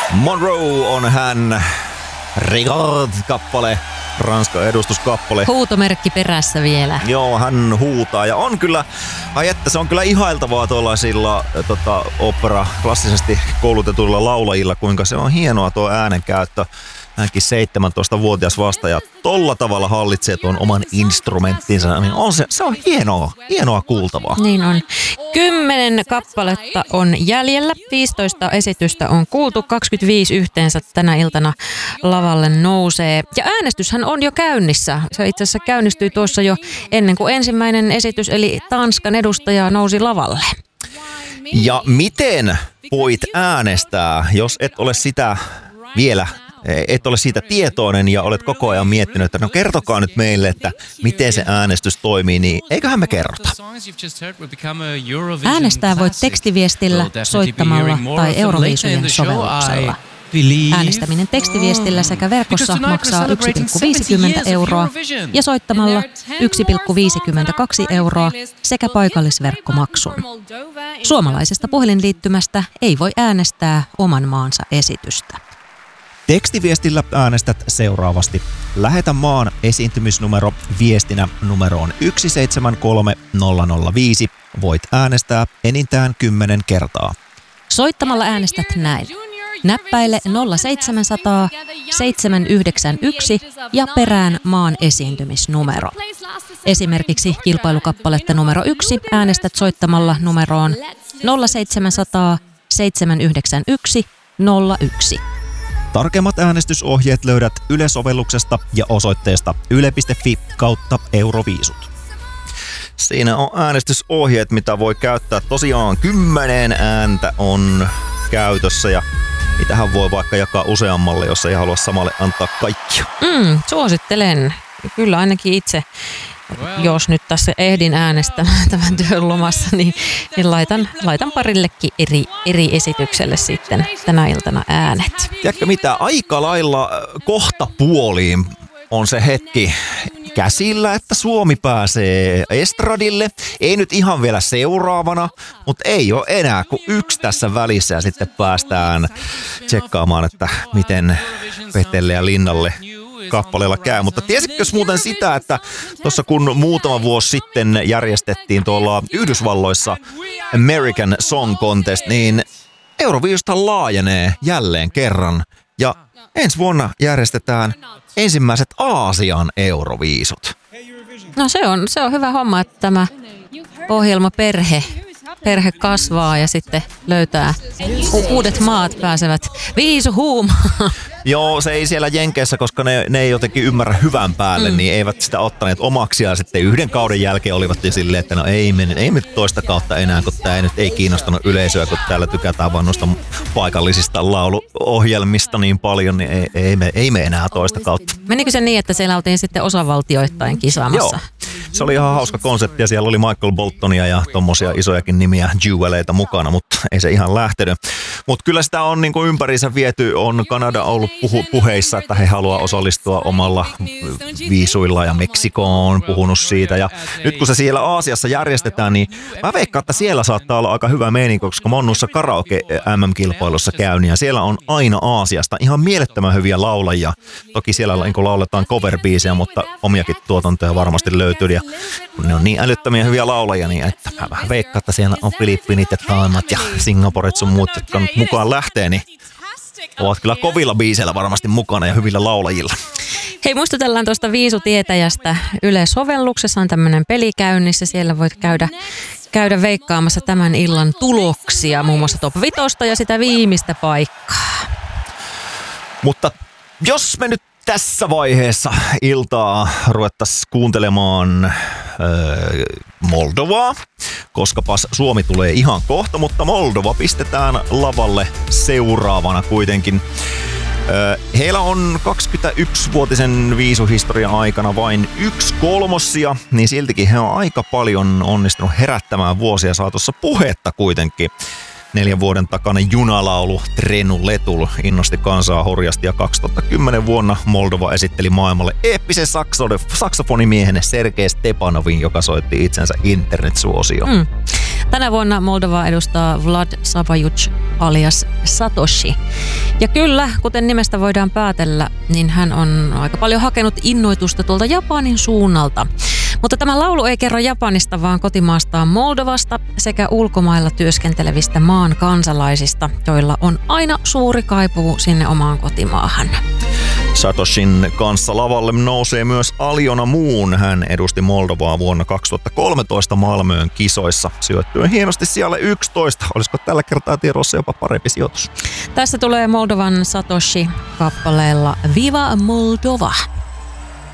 Monroe on hän. Regard-kappale, Ranskan edustuskappale. Huutomerkki perässä vielä. Joo, hän huutaa ja on kyllä, että se on kyllä ihailtavaa tuollaisilla opera klassisesti koulutetuilla laulajilla, kuinka se on hienoa tuo äänenkäyttö. Hänkin 17-vuotias vastaaja tolla tavalla hallitsee tuon oman instrumenttinsa, niin se on hienoa kuultavaa. Niin on. 10 kappaletta on jäljellä, 15 esitystä on kuultu, 25 yhteensä tänä iltana lavalle nousee. Ja äänestyshän on jo käynnissä. Se itse asiassa käynnistyi tuossa jo ennen kuin ensimmäinen esitys, eli Tanskan edustaja nousi lavalle. Ja miten voit äänestää, jos et ole sitä vielä... Et ole siitä tietoinen ja olet koko ajan miettinyt, että no kertokaa nyt meille, että miten se äänestys toimii, niin eiköhän me kerrota. Äänestää voit tekstiviestillä, soittamalla tai Euroviisujen sovelluksella. Äänestäminen tekstiviestillä sekä verkossa maksaa 1,50 € ja soittamalla 1,52 € sekä paikallisverkkomaksun. Suomalaisesta puhelinliittymästä ei voi äänestää oman maansa esitystä. Tekstiviestillä äänestät seuraavasti. Lähetä maan esiintymisnumero viestinä numeroon 173005. Voit äänestää enintään 10 kertaa. Soittamalla äänestät näin. Näppäile 0700 791 ja perään maan esiintymisnumero. Esimerkiksi kilpailukappaletta numero 1 äänestät soittamalla numeroon 0700 791 01. Tarkemmat äänestysohjeet löydät Yle-sovelluksesta ja osoitteesta yle.fi/Euroviisut. Siinä on äänestysohjeet, mitä voi käyttää. Tosiaan 10 ääntä on käytössä ja mitähän voi vaikka jakaa useammalle, jos ei halua samalle antaa kaikkia. Suosittelen. Kyllä ainakin itse, jos nyt tässä ehdin äänestämään tämän työn lomassa, niin laitan parillekin eri esitykselle sitten tänä iltana äänet. Tiedätkö mitä, aika lailla kohta puoliin on se hetki käsillä, että Suomi pääsee estradille. Ei nyt ihan vielä seuraavana, mutta ei ole enää kuin yksi tässä välissä ja sitten päästään tsekkaamaan, että miten Petelle ja Linnalle kappaleella käy. Mutta tiesitkö muuten sitä, että tuossa kun muutama vuosi sitten järjestettiin tuolla Yhdysvalloissa American Song Contest, niin Euroviisusta laajenee jälleen kerran. Ja ensi vuonna järjestetään ensimmäiset Aasian Euroviisut. No se on hyvä homma, että tämä ohjelma perhe kasvaa ja sitten löytää uudet maat pääsevät viisuhuumaan. Joo, se ei siellä Jenkeissä, koska ne ei jotenkin ymmärrä hyvän päälle, niin eivät sitä ottaneet omaksi. Ja sitten yhden kauden jälkeen olivat jo silleen, että no ei me toista kautta enää, kun tämä nyt ei kiinnostanut yleisöä, kun täällä tykätään vaan noista paikallisista lauluohjelmista niin paljon, niin ei me enää toista kautta. Menikö se niin, että siellä oltiin sitten osavaltioittain kisaamassa? Joo, se oli ihan hauska konsepti ja siellä oli Michael Boltonia ja tommosia isojakin nimiä, Jeweleita mukana, mutta ei se ihan lähtenyt. Mutta kyllä sitä on niin kuin ympäriinsä viety, on Kanada ollut puheissa, että he haluaa osallistua omalla viisuilla ja Meksiko on puhunut siitä. Ja nyt kun se siellä Aasiassa järjestetään, niin mä veikkaan, että siellä saattaa olla aika hyvä meininki, koska mä oon noissa karaoke MM-kilpailussa käynyt ja siellä on aina Aasiasta ihan mielettömän hyviä laulajia. Toki siellä niin lauletaan cover-biisejä, mutta omiakin tuotantoja varmasti löytyy ja kun ne on niin älyttömiä hyviä laulajia, niin että mä vähän veikkaan, että siellä on Filippiinit ja Thaimat ja Singaporet sun muut, jotka nyt mukaan lähtee, niin ovat kyllä kovilla biiseillä varmasti mukana ja hyvillä laulajilla. Hei, muistutellaan tuosta Viisutietäjästä. Yle-sovelluksessa on tämmöinen peli käynnissä. Siellä voit käydä veikkaamassa tämän illan tuloksia, muun muassa Top 5 ja sitä viimeistä paikkaa. Mutta jos me nyt tässä vaiheessa iltaa ruvettaisiin kuuntelemaan Moldovaa, koskapas Suomi tulee ihan kohta, mutta Moldova pistetään lavalle seuraavana kuitenkin. Heillä on 21-vuotisen viisuhistorian aikana vain 1/3, niin siltikin he on aika paljon onnistunut herättämään vuosia saatossa puhetta kuitenkin. 4 vuoden takainen junalaulu Trenu Letul innosti kansaa hurjasti ja 2010 vuonna Moldova esitteli maailmalle eeppisen saksofonimiehen Sergei Stepanovin, joka soitti itsensä internetsuosioon. Tänä vuonna Moldovaa edustaa Vlad Savajuc alias Satoshi. Ja kyllä, kuten nimestä voidaan päätellä, niin hän on aika paljon hakenut innoitusta tuolta Japanin suunnalta. Mutta tämä laulu ei kerro Japanista, vaan kotimaastaan Moldovasta sekä ulkomailla työskentelevistä maan kansalaisista, joilla on aina suuri kaipuu sinne omaan kotimaahan. Satoshin kanssa lavalle nousee myös Aljona Moon. Hän edusti Moldovaa vuonna 2013 Malmöön kisoissa sijoittuen hienosti sijalle 11. Olisiko tällä kertaa tiedossa jopa parempi sijoitus? Tässä tulee Moldovan Satoshi kappaleella Viva Moldova!